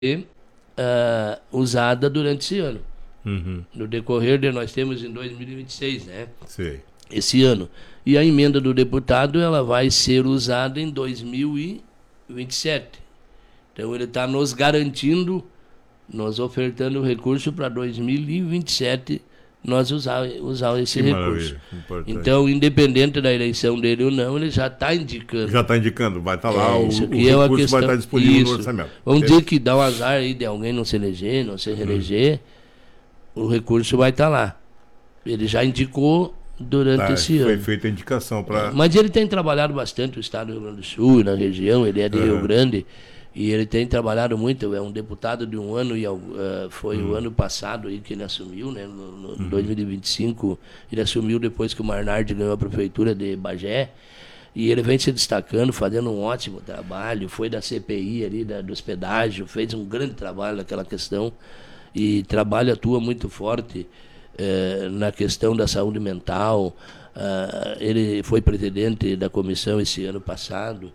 usada durante esse ano. Uhum. No decorrer nós temos em 2026, né? Sei. Esse ano. E a emenda do deputado ela vai ser usada em 2027. Então ele está nos garantindo, nos ofertando recurso para 2027 nós usar esse Que recurso. Importante. Então, independente da eleição dele ou não, ele já está indicando. Já está indicando, vai estar lá, o recurso questão, vai estar disponível no orçamento. Vamos dizer que dá um azar aí de alguém não se eleger, não se reeleger, o recurso vai estar lá. Ele já indicou durante esse ano. Foi feita a indicação para... Mas ele tem trabalhado bastante no estado do Rio Grande do Sul, na região, ele é de Rio Grande, e ele tem trabalhado muito, é um deputado de um ano, e foi o ano passado aí que ele assumiu, né, no 2025, ele assumiu depois que o Marnard ganhou a prefeitura de Bagé, e ele vem se destacando, fazendo um ótimo trabalho, foi da CPI ali, do hospedagem, fez um grande trabalho naquela questão, e atua muito forte na questão da saúde mental. Ele foi presidente da comissão esse ano passado,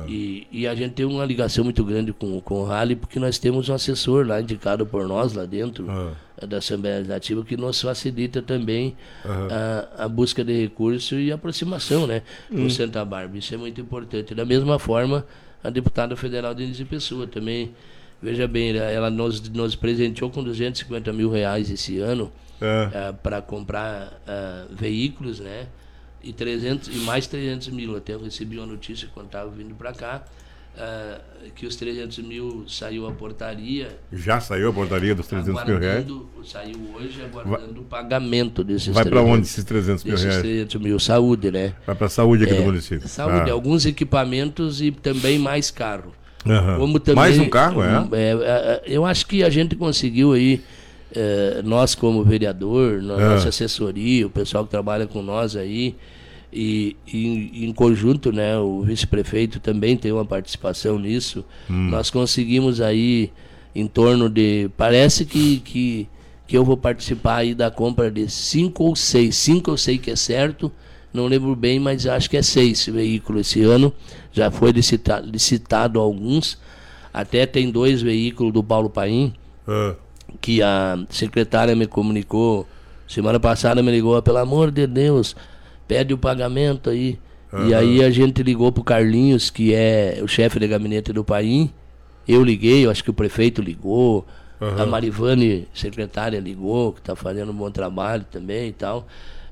e a gente tem uma ligação muito grande com o Rally, porque nós temos um assessor lá, indicado por nós lá dentro da Assembleia Legislativa, que nos facilita também a busca de recursos e a aproximação, né, com Santa Bárbara. Isso é muito importante. Da mesma forma, a deputada federal Denise Pessoa também, veja bem, ela nos presenteou com R$250 mil esse ano para comprar veículos, né? E mais 300 mil. Até eu recebi uma notícia quando estava vindo para cá, que os 300 mil saiu a portaria. Já saiu a portaria dos 300 mil reais? Saiu hoje, aguardando o pagamento desses. Vai para onde esses 300 mil reais? 300 mil, saúde, né? Vai para a saúde aqui do município. Saúde, alguns equipamentos e também mais carro. Como também, mais um carro, eu acho que a gente conseguiu aí, nós como vereador, nossa assessoria, o pessoal que trabalha com nós aí, e em conjunto, né, o vice-prefeito também tem uma participação nisso. Nós conseguimos aí em torno de, parece que eu vou participar aí da compra de 5 ou 6, 5 eu sei que é certo, não lembro bem, mas acho que é 6 veículos esse ano. Já foi licitado alguns. Até tem 2 veículos do Paulo Paim, que a secretária me comunicou, semana passada me ligou, pelo amor de Deus, pede o pagamento aí. E aí a gente ligou pro Carlinhos, que é o chefe de gabinete do Paim. Eu liguei, eu acho que o prefeito ligou, a Marivane, secretária, ligou, que está fazendo um bom trabalho também e tal.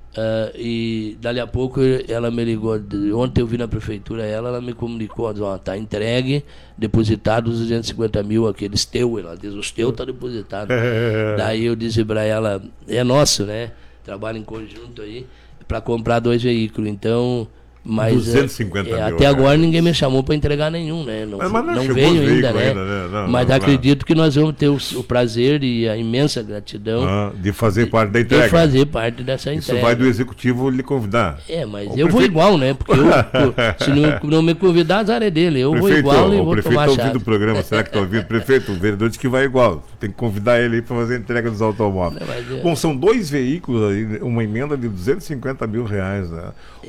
E dali a pouco ela me ligou, ontem eu vi na prefeitura ela me comunicou, está entregue, depositado os 250 mil, aqueles teus, ela diz, os teus está depositado. Daí eu disse para ela, é nosso, né, trabalho em conjunto aí, para comprar 2 veículos, então... Mas 250 mil, até agora ninguém me chamou para entregar nenhum, né? Não veio ainda, né? Mas acredito que nós vamos ter o prazer e a imensa gratidão de fazer parte da entrega. De fazer parte dessa entrega. Isso vai do executivo lhe convidar. Mas eu vou igual, né? Porque se não me convidar, azar é dele. Eu vou igual e vou tomar chave. O prefeito está ouvindo o programa, será que está ouvindo? Prefeito, o vereador disse que vai igual. Tem que convidar ele aí para fazer a entrega dos automóveis. Bom, são 2 veículos aí, uma emenda de 250 mil reais, né?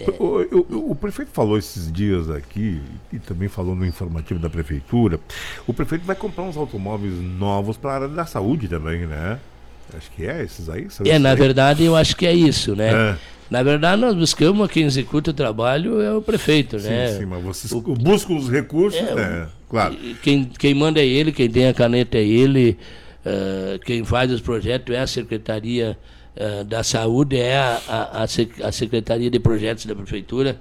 O prefeito falou esses dias aqui, e também falou no informativo da prefeitura, o prefeito vai comprar uns automóveis novos para a área da saúde também, né? Acho que esses aí. Na verdade, eu acho que é isso, né? Na verdade, nós buscamos, quem executa o trabalho é o prefeito, né? Sim, mas vocês buscam os recursos, claro. Quem manda é ele, quem tem a caneta é ele, quem faz os projetos é a Secretaria da Saúde, é a Secretaria de Projetos da Prefeitura,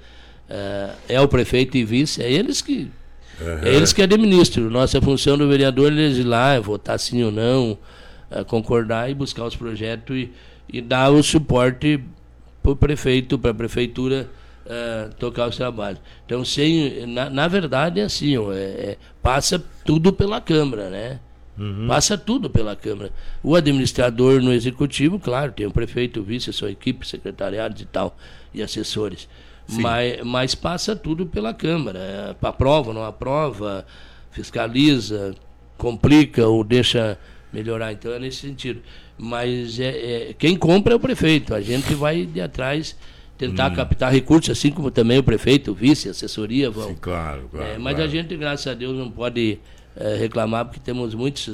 é o prefeito e vice, é eles que administram. Nossa função do vereador é legislar, votar sim ou não, concordar e buscar os projetos e dar o suporte para o prefeito, para a prefeitura tocar os trabalhos. Então, na verdade, é assim, passa tudo pela Câmara, né? Passa tudo pela Câmara. O administrador no executivo, claro, tem o prefeito, o vice, a sua equipe, secretariados e tal, e assessores. Mas passa tudo pela Câmara. Aprova, não aprova, fiscaliza, complica ou deixa melhorar. Então é nesse sentido. Mas quem compra é o prefeito. A gente vai de atrás tentar captar recursos, assim como também o prefeito, o vice, a assessoria vão. Sim, claro. Mas a gente, graças a Deus, não pode reclamar, porque temos muitos